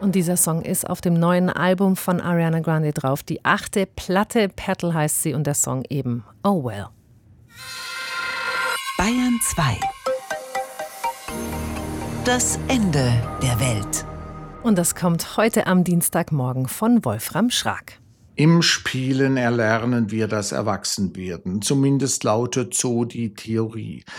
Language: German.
Und dieser Song ist auf dem neuen Album von Ariana Grande drauf. Die 8. Platte, Petal heißt sie, und der Song eben Oh Well. Bayern 2. Das Ende der Welt. Und das kommt heute am Dienstagmorgen von Wolfram Schrag. Im Spielen erlernen wir das Erwachsenwerden. Zumindest lautet so die Theorie.